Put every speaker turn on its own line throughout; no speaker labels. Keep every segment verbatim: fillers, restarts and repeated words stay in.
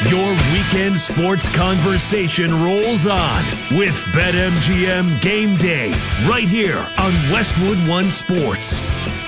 Your weekend sports conversation rolls on with BetMGM Game Day right here on Westwood One Sports.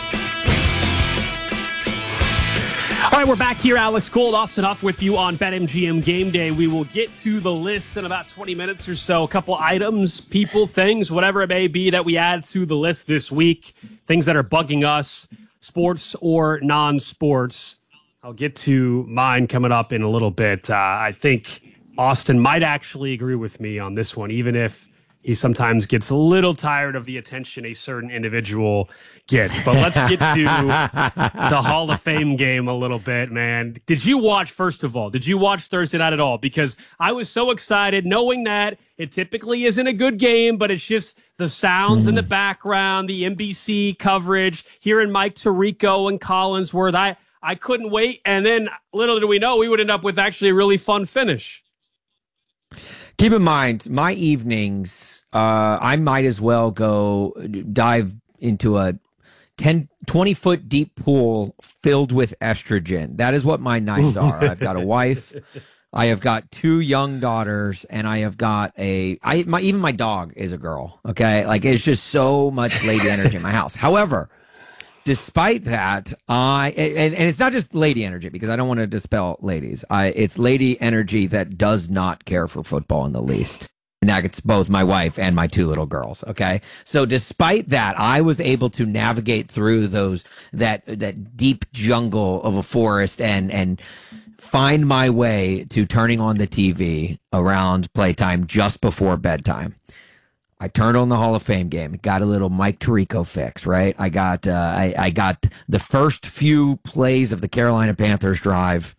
All right, we're back here. Alex Gold, Austin Huff with you on BetMGM Game Day. We will get to the list in about twenty minutes or so. A couple items, people, things, whatever it may be that we add to the list this week. Things that are bugging us, sports or non-sports. I'll get to mine coming up in a little bit. Uh, I think Austin might actually agree with me on this one, even if he sometimes gets a little tired of the attention a certain individual gets. But let's get to the Hall of Fame game a little bit, man. Did you watch, first of all, did you watch Thursday night at all? Because I was so excited knowing that it typically isn't a good game, but it's just the sounds mm. in the background, the N B C coverage, hearing Mike Tirico and Collinsworth. I, I couldn't wait. And then little did we know we would end up with actually a really fun finish.
Keep in mind, my evenings, uh, I might as well go dive into a ten, twenty foot deep pool filled with estrogen. That is what my nights are. I've got a wife. I have got two young daughters, and I have got a, I, my, even my dog is a girl. Okay. Like, it's just so much lady energy in my house. However, despite that, I, and, and it's not just lady energy, because I don't want to dispel ladies. I, it's lady energy that does not care for football in the least. And that's both my wife and my two little girls. Okay. So despite that, I was able to navigate through those, that, that deep jungle of a forest and, and find my way to turning on the T V around playtime just before bedtime. I turned on the Hall of Fame game. Got a little Mike Tirico fix, right? I got, uh, I, I got the first few plays of the Carolina Panthers drive.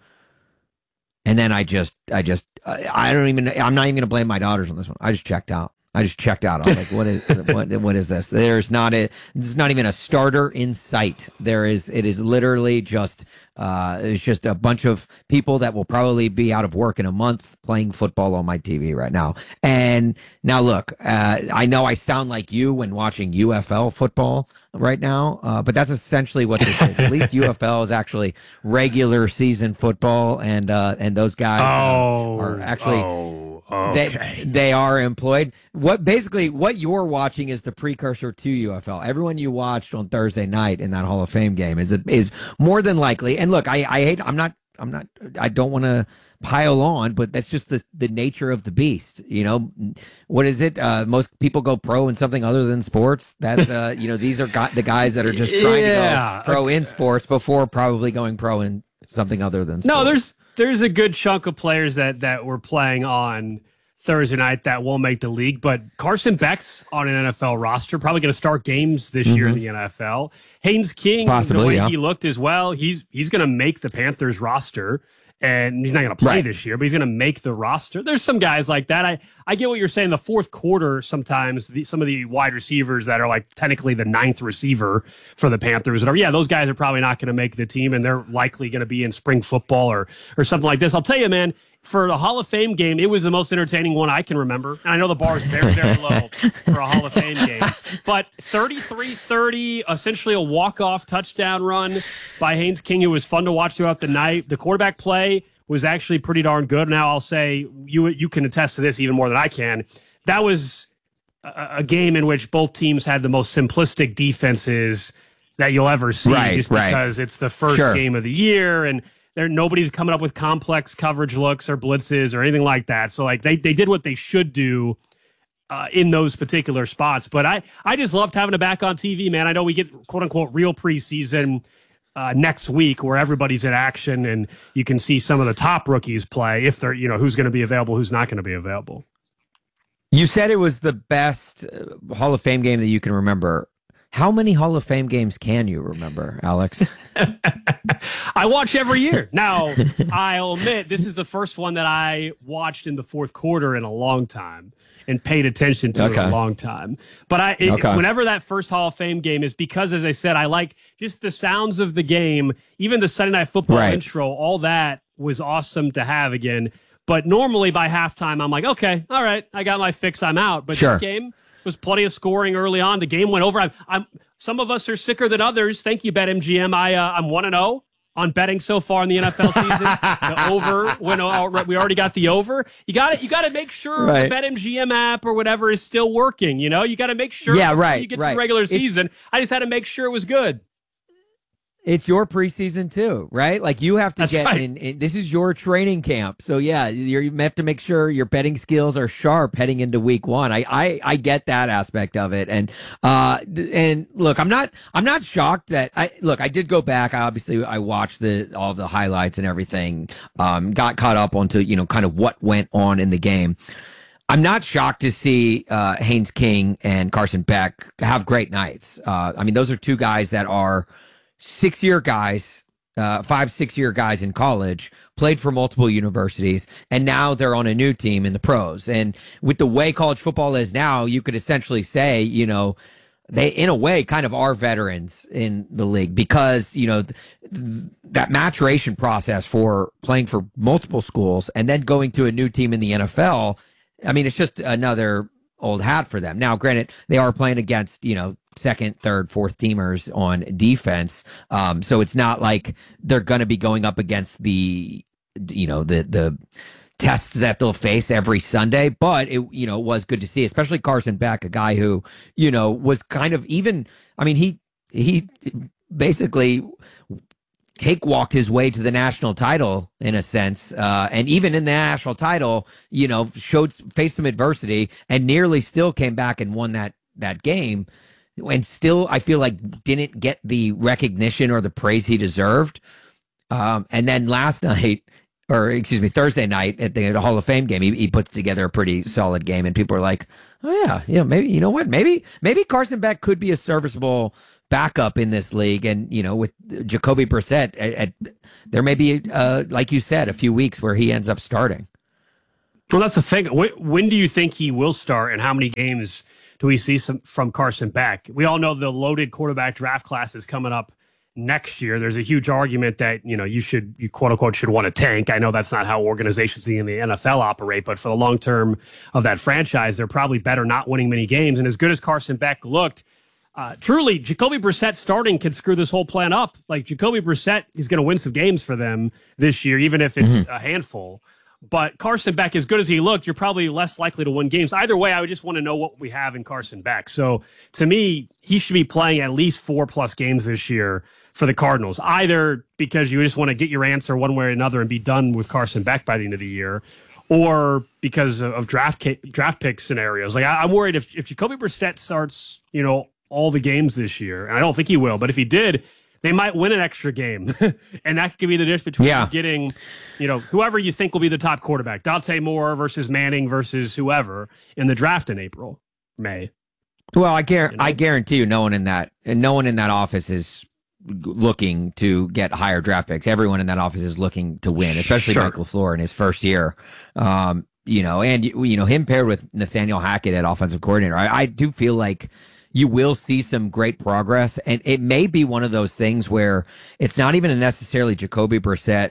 And then I just, I just, I don't even, I'm not even going to blame my daughters on this one. I just checked out. I just checked out. I was like, what is, what, what is this? There's not a, there's not even a starter in sight. There is, it is literally just, uh, it's just a bunch of people that will probably be out of work in a month playing football on my T V right now. And now look, uh, I know I sound like you when watching U F L football right now, uh, but that's essentially what this is. At least U F L is actually regular season football, and, uh, and those guys
oh,
uh, are actually,
oh. Okay.
They, they are employed. What basically what you're watching is the precursor to U F L. Everyone you watched on Thursday night in that Hall of Fame game is is more than likely. And look, I, I hate. I'm not. I'm not. I don't want to pile on, but that's just the the nature of the beast. You know, what is it? Uh, most people go pro in something other than sports. That's uh, you know, these are got the guys that are just trying
yeah.
to go pro in sports before probably going pro in something other than sports.
No, there's. There's a good chunk of players that, that were playing on Thursday night that won't make the league, but Carson Beck's on an N F L roster, probably going to start games this mm-hmm. year in the N F L. Haynes King,
Possibly,
the way
yeah.
he looked as well, he's he's going to make the Panthers roster, and he's not going to play
right.
this year, but he's going to make the roster. There's some guys like that. I, I get what you're saying. The fourth quarter, sometimes the, some of the wide receivers that are like technically the ninth receiver for the Panthers, whatever. Yeah, those guys are probably not going to make the team, and they're likely going to be in spring football or or something like this. I'll tell you, man, for the Hall of Fame game, it was the most entertaining one I can remember. And I know the bar is very, very low for a Hall of Fame game. But thirty-three thirty, essentially a walk-off touchdown run by Haynes King, who was fun to watch throughout the night. The quarterback play was actually pretty darn good. Now, I'll say, you you can attest to this even more than I can. That was a, a game in which both teams had the most simplistic defenses that you'll ever see,
right,
just
right.
because it's the first
sure.
game of the year, and there nobody's coming up with complex coverage looks or blitzes or anything like that. So, like, they, they did what they should do uh, in those particular spots. But I, I just loved having it back on T V, man. I know we get, quote-unquote, real preseason Uh, next week where everybody's in action and you can see some of the top rookies play if they're, you know, who's going to be available, who's not going to be available.
You said it was the best uh, Hall of Fame game that you can remember. How many Hall of Fame games can you remember, Alex?
I watch every year. Now, I'll admit this is the first one that I watched in the fourth quarter in a long time and paid attention to
okay.
it a long time. But I, it,
okay.
whenever that first Hall of Fame game is, because, as I said, I like just the sounds of the game, even the Sunday Night Football
right.
intro, all that was awesome to have again. But normally by halftime, I'm like, okay, all right, I got my fix, I'm out. But
sure.
this game was plenty of scoring early on. The game went over. I'm, I'm some of us are sicker than others. Thank you, BetMGM. I, uh, I'm one and oh on betting so far in the N F L season. The over, when we already got the over. You got to you got to make sure
right.
the BetMGM app or whatever is still working. You know, you got to make sure.
Yeah, right.
You get
right.
to the regular
it's,
season. I just had to make sure it was good.
It's your preseason too, right? Like you have to
That's
get
right.
in, in. This is your training camp, so yeah, you're, you have to make sure your betting skills are sharp heading into week one. I, I, I get that aspect of it, and uh, and look, I'm not, I'm not shocked that I look. I did go back. I obviously I watched the all the highlights and everything. Um, got caught up onto you know kind of what went on in the game. I'm not shocked to see uh, Haynes King and Carson Beck have great nights. Uh, I mean, those are two guys that are six-year guys, uh, five, six-year guys in college, played for multiple universities, and now they're on a new team in the pros. And with the way college football is now, you could essentially say, you know, they, in a way, kind of are veterans in the league because, you know, th- th- that maturation process for playing for multiple schools and then going to a new team in the N F L, I mean, it's just another old hat for them. Now, granted, they are playing against, you know, second, third, fourth teamers on defense. Um, so it's not like they're going to be going up against the, you know, the, the tests that they'll face every Sunday, but it, you know, was good to see, especially Carson Beck, a guy who, you know, was kind of even, I mean, he, he basically cakewalked his way to the national title in a sense. Uh, and even in the national title, you know, showed, faced some adversity and nearly still came back and won that, that game. And still, I feel like didn't get the recognition or the praise he deserved. Um, and then last night, or excuse me, Thursday night at the Hall of Fame game, he, he puts together a pretty solid game. And people are like, oh, yeah, yeah, maybe, you know what? Maybe, maybe Carson Beck could be a serviceable backup in this league. And, you know, with Jacoby Brissett, at, at, there may be, uh, like you said, a few weeks where he ends up starting.
Well, that's the thing. When, when do you think he will start and how many games do we see some from Carson Beck? We all know the loaded quarterback draft class is coming up next year. There's a huge argument that, you know, you should, you quote unquote, should want to tank. I know that's not how organizations in the N F L operate, but for the long term of that franchise, they're probably better not winning many games. And as good as Carson Beck looked, uh, truly, Jacoby Brissett starting could screw this whole plan up. Like, Jacoby Brissett is going to win some games for them this year, even if it's mm-hmm. a handful. But Carson Beck, as good as he looked, you're probably less likely to win games. Either way, I would just want to know what we have in Carson Beck. So to me, he should be playing at least four plus games this year for the Cardinals, either because you just want to get your answer one way or another and be done with Carson Beck by the end of the year, or because of, of draft draft pick scenarios. Like, I, I'm worried if, if Jacoby Brissett starts, you know, all the games this year, and I don't think he will, but if he did, they might win an extra game. And that could be the difference between yeah. getting, you know, whoever you think will be the top quarterback. Dante Moore versus Manning versus whoever in the draft in April, May.
Well, I, guar-
you know?
I guarantee you no one in that and no one in that office is looking to get higher draft picks. Everyone in that office is looking to win, especially
sure.
Mike LaFleur in his first year. Um, you know, and, you know, him paired with Nathaniel Hackett at offensive coordinator. I, I do feel like you will see some great progress, and it may be one of those things where it's not even necessarily Jacoby Brissett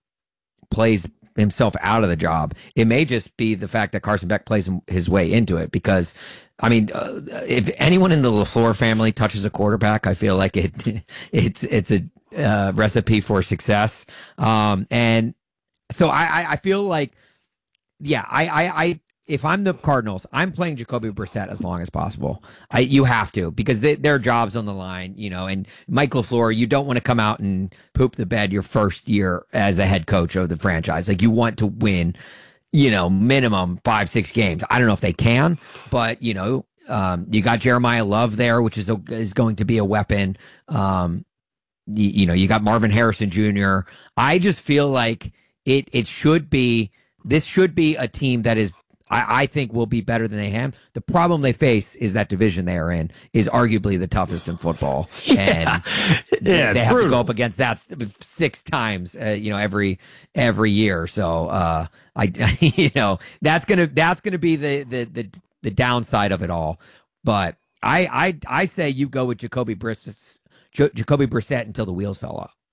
plays himself out of the job. It may just be the fact that Carson Beck plays his way into it because, I mean, uh, if anyone in the LaFleur family touches a quarterback, I feel like it it's it's a uh, recipe for success. Um, and so I, I feel like, yeah, I, I, I if I'm the Cardinals, I'm playing Jacoby Brissett as long as possible. I, you have to, because they, their job's on the line, you know, and Mike LaFleur, you don't want to come out and poop the bed your first year as a head coach of the franchise. Like, you want to win, you know, minimum five, six games. I don't know if they can, but, you know, um, you got Jeremiah Love there, which is a, is going to be a weapon. Um, you, you know, you got Marvin Harrison Junior I just feel like it, it should be, this should be a team that is, I, I think will be better than they have. The problem they face is that division they are in is arguably the toughest in football,
yeah.
and
yeah,
they have
brutal.
to go up against that six times, uh, you know, every every year. So, uh, I, you know, that's gonna that's gonna be the the the, the downside of it all. But I I I say you go with Jacoby Brissett, Jacoby Brissett until the wheels fell off.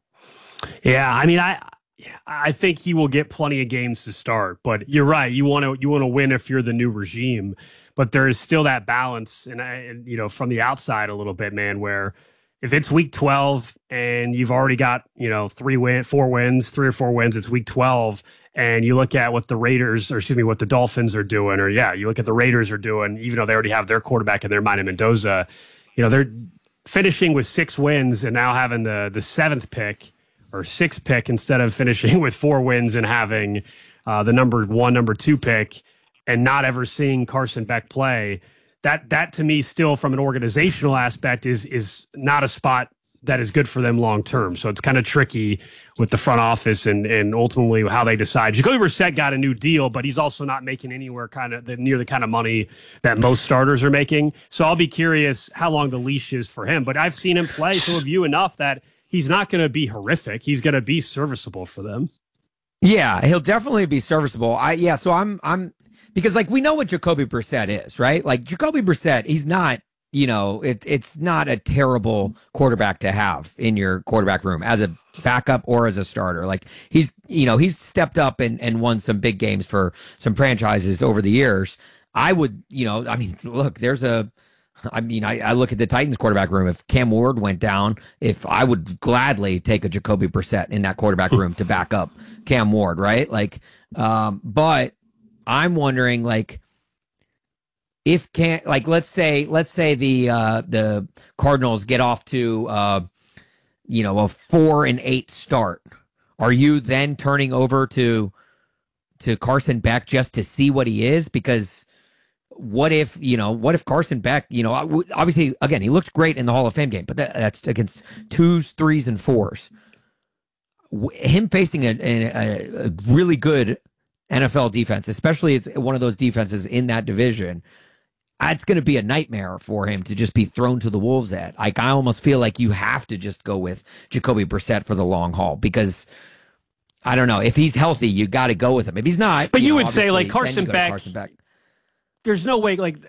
Yeah, I mean, I. I think he will get plenty of games to start, but you're right. You want to you want to win if you're the new regime, but there is still that balance, and I, and, you know, from the outside a little bit, man, where if it's week twelve and you've already got, you know, three win, four wins, three or four wins, it's week twelve, and you look at what the Raiders, or excuse me, what the Dolphins are doing, or yeah, you look at the Raiders are doing, even though they already have their quarterback in their mind, Mendoza, you know, they're finishing with six wins and now having the the seventh pick or sixth pick instead of finishing with four wins and having uh, the number one, number two pick, and not ever seeing Carson Beck play. That that to me, still from an organizational aspect, is is not a spot that is good for them long term. So it's kind of tricky with the front office and and ultimately how they decide. Jacoby Brissett got a new deal, but he's also not making anywhere kind of the, near the kind of money that most starters are making. So I'll be curious how long the leash is for him. But I've seen him play, so have you, enough that he's not going to be horrific. He's going to be serviceable for them.
Yeah, he'll definitely be serviceable. I yeah, so I'm I'm because like we know what Jacoby Brissett is, right? Like Jacoby Brissett, he's not, you know, it, it's not a terrible quarterback to have in your quarterback room as a backup or as a starter. Like he's, you know, he's stepped up and, and won some big games for some franchises over the years. I would, you know, I mean, look, there's a, I mean, I, I look at the Titans quarterback room. If Cam Ward went down, if I would gladly take a Jacoby Brissett in that quarterback room to back up Cam Ward, right? Like, um, but I'm wondering, like, if can like let's say let's say the uh, the Cardinals get off to uh, you know a four and eight start, are you then turning over to to Carson Beck just to see what he is? Because what if you know what if Carson Beck, you know obviously again he looked great in the Hall of Fame game, but that, that's against twos, threes, and fours. Him facing a, a, a really good N F L defense, especially it's one of those defenses in that division, it's going to be a nightmare for him to just be thrown to the wolves at. Like, I almost feel like you have to just go with Jacoby Brissett for the long haul because, I don't know, if he's healthy, you got to go with him. If he's not,
but you,
you know,
would say like Carson Beck,
Carson Beck.
There's no way, like